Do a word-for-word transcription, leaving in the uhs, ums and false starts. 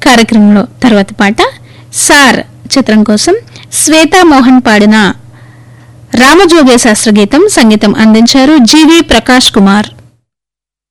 కార్యక్రమంలో తర్వాత పాట సార్ చిత్రం కోసం శ్వేతా మోహన్ పాడిన రామజోగే శాస్త్ర గీతం సంగీతం అందించారు జీవి ప్రకాష్ కుమార్.